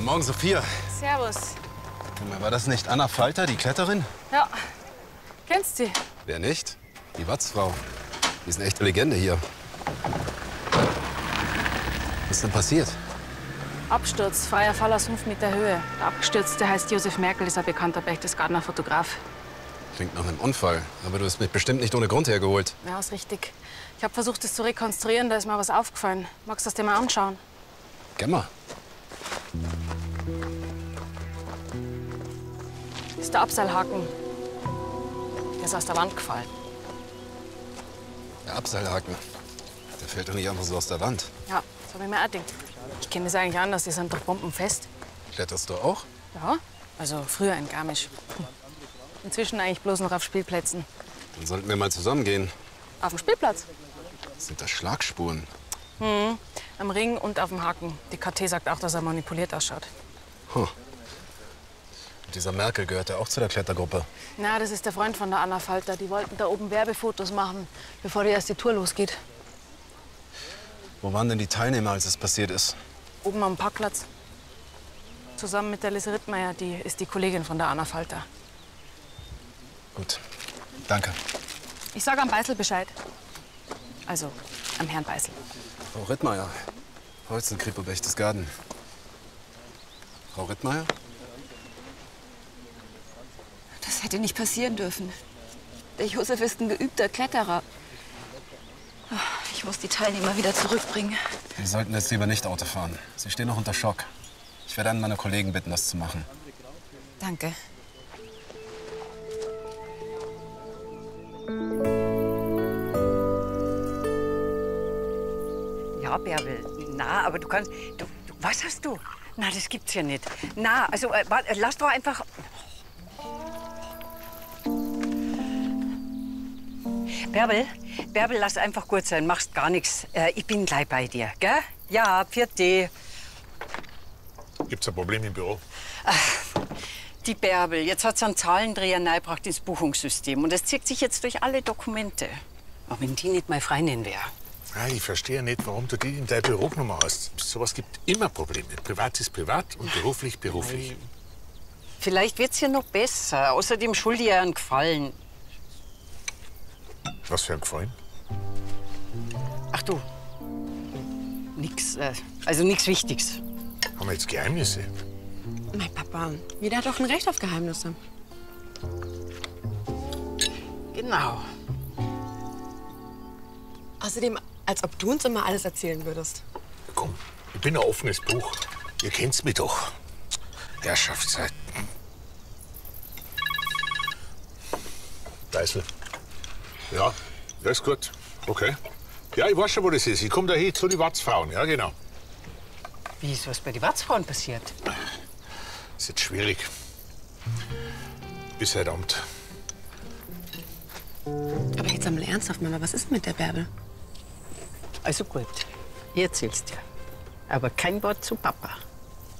Guten Morgen, Sophia. Servus. War das nicht Anna Falter, die Kletterin? Ja. Kennst du? Wer nicht? Die Watzfrau. Die ist eine echte Legende hier. Was ist denn passiert? Absturz, freier Fall aus 5 Meter Höhe. Der Abgestürzte heißt Josef Merkel, ist ein bekannter Berchtesgadener Fotograf. Klingt nach einem Unfall. Aber du hast mich bestimmt nicht ohne Grund hergeholt. Ja, ist richtig. Ich habe versucht, das zu rekonstruieren, da ist mir was aufgefallen. Magst du das dir mal anschauen? Geh mal. Das ist der Abseilhaken. Der ist aus der Wand gefallen. Der Abseilhaken. Der fällt doch nicht einfach so aus der Wand. Ja, das habe ich mir auch gedacht. Ich kenne das eigentlich anders, die sind doch bombenfest. Kletterst du auch? Ja, also früher in Garmisch. Inzwischen eigentlich bloß noch auf Spielplätzen. Dann sollten wir mal zusammen gehen. Auf dem Spielplatz? Sind das Schlagspuren? Am Ring und auf dem Haken. Die KT sagt auch, dass er manipuliert ausschaut. Huh. Und dieser Merkel gehört ja auch zu der Klettergruppe. Na, das ist der Freund von der Anna Falter. Die wollten da oben Werbefotos machen, bevor die erste Tour losgeht. Wo waren denn die Teilnehmer, als es passiert ist? Oben am Parkplatz. Zusammen mit der Lise Rittmeier, die ist die Kollegin von der Anna Falter. Gut, danke. Ich sage am Beißel Bescheid. Also, am Herrn Beißel. Frau Rittmeier, Holzenkripo Berchtesgaden. Frau Rittmeier? Das hätte nicht passieren dürfen. Der Josef ist ein geübter Kletterer. Ich muss die Teilnehmer wieder zurückbringen. Sie sollten jetzt lieber nicht Auto fahren. Sie stehen noch unter Schock. Ich werde einen meiner Kollegen bitten, das zu machen. Danke. Ja, Bärbel, na, aber du kannst... was hast du? Na, das gibt's ja nicht. Na, also, lass doch einfach... Bärbel, lass einfach gut sein, machst gar nichts. Ich bin gleich bei dir, gell? Ja, Pfiat. Gibt's ein Problem im Büro? Die Bärbel, jetzt hat sie einen Zahlendreher reingebracht ins Buchungssystem. Und das zieht sich jetzt durch alle Dokumente. Auch wenn die nicht mal Freundin wäre. Ja, ich verstehe nicht, warum du die in deiner Büronummer hast. Sowas gibt immer Probleme. Privat ist privat und beruflich beruflich. Vielleicht wird's ja noch besser. Außerdem schulde ich ihr einen Gefallen. Was für ein Gefallen? Ach du, nix, also nichts Wichtiges. Haben wir jetzt Geheimnisse? Mein Papa, jeder hat doch ein Recht auf Geheimnisse. Genau. Außerdem, als ob du uns immer alles erzählen würdest. Komm, ich bin ein offenes Buch. Ihr kennt's mich doch. Herrschaftszeit. Beißel. Ja, das ist gut. Okay. Ja, ich weiß schon, wo das ist. Ich komme da hin zu den Watzfrauen. Ja, genau. Wie ist was bei den Watzfrauen passiert? Ist jetzt schwierig. Bis heute Abend. Aber jetzt einmal ernsthaft, Mama, was ist mit der Bärbel? Also gut, ich erzähl's dir. Aber kein Wort zu Papa.